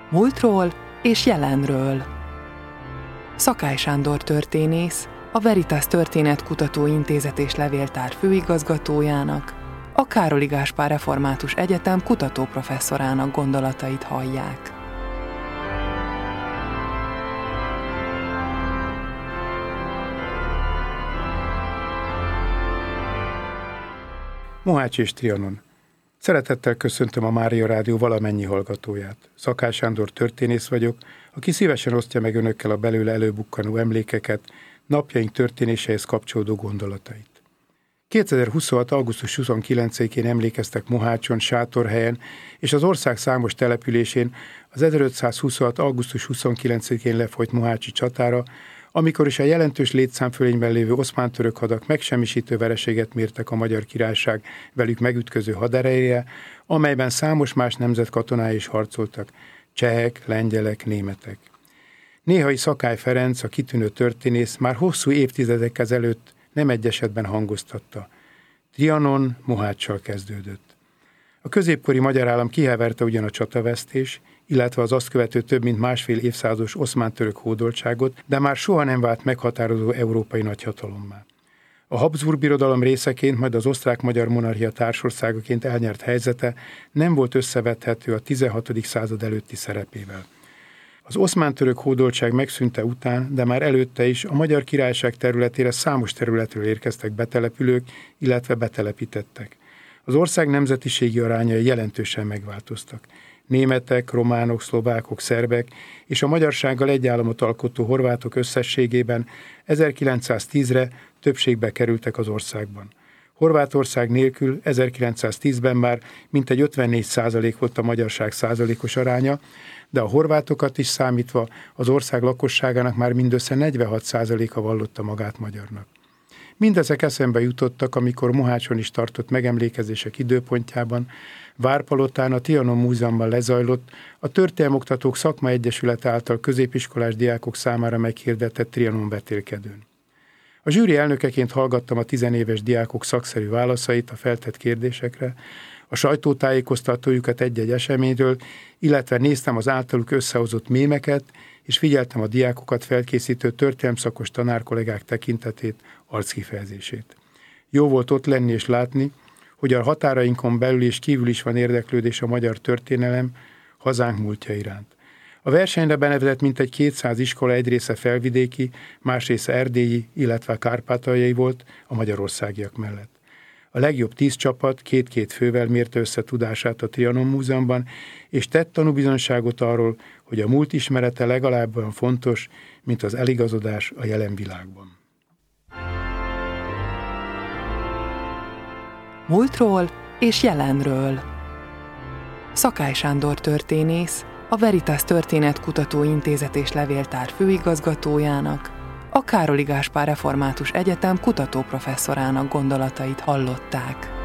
Múltról és jelenről. Szakály Sándor történész, a Veritas Történetkutató Intézet és Levéltár főigazgatójának, a Károli Gáspár Református Egyetem kutatóprofesszorának gondolatait hallják. Mohács és Trianon. Szeretettel köszöntöm a Mária Rádió valamennyi hallgatóját. Szakály Sándor történész vagyok, aki szívesen osztja meg önökkel a belőle előbukkanó emlékeket, napjaink történéséhez kapcsolódó gondolatait. 2026. augusztus 29-én emlékeztek Mohácson, Sátorhelyen és az ország számos településén az 1526. augusztus 29-én lefolyt mohácsi csatára, amikor is a jelentős létszámfölényben lévő oszmán-török hadak megsemmisítő vereséget mértek a Magyar Királyság velük megütköző haderejére, amelyben számos más nemzet katonái is harcoltak, csehek, lengyelek, németek. Néhai Szakály Ferenc, a kitűnő történész már hosszú évtizedek ezelőtt nem egy esetben hangoztatta. Trianon Moháccsal kezdődött. A középkori magyar állam kiheverte ugyan a csatavesztés, illetve az azt követő több mint másfél évszázados oszmán-török hódoltságot, de már soha nem vált meghatározó európai nagyhatalommá. A Habsburg Birodalom részeként, majd az osztrák-magyar monarchia társországaként elnyert helyzete nem volt összevethető a 16. század előtti szerepével. Az oszmán-török hódoltság megszűnte után, de már előtte is a Magyar Királyság területére számos területről érkeztek betelepülők, illetve betelepítettek. Az ország nemzetiségi arányai jelentősen megváltoztak. Németek, románok, szlovákok, szerbek és a magyarsággal egy államot alkotó horvátok összességében 1910-re többségbe kerültek az országban. Horvátország nélkül 1910-ben már mintegy 54% volt a magyarság százalékos aránya, de a horvátokat is számítva az ország lakosságának már mindössze 46%-a vallotta magát magyarnak. Mindezek eszembe jutottak, amikor Mohácson is tartott megemlékezések időpontjában, Várpalotán a Trianon Múzeumban lezajlott a Történelmoktatók Szakmaegyesület által középiskolás diákok számára meghirdetett Trianon vetélkedőn. A zsűri elnökeként hallgattam a tizenéves diákok szakszerű válaszait a feltett kérdésekre, a sajtótájékoztatójukat egy-egy eseményről, illetve néztem az általuk összehozott mémeket, és figyeltem a diákokat felkészítő történelemszakos tanárkollégák tekintetét, arckifejezését. Jó volt ott lenni és látni, hogy a határainkon belül és kívül is van érdeklődés a magyar történelem, hazánk múltja iránt. A versenyre benevezett mintegy 200 iskola egy része felvidéki, más része erdélyi, illetve kárpátaljai volt a magyarországiak mellett. A legjobb 10 csapat 2-2 fővel mérte össze tudását a Trianon Múzeumban, és tett tanúbizonyságot arról, hogy a múlt ismerete legalább olyan fontos, mint az eligazodás a jelen világban. Múltról és jelenről. Szakály Sándor történész, a Veritas Történetkutató Intézet és Levéltár főigazgatójának, a Károli Gáspár Református Egyetem kutatóprofesszorának gondolatait hallották.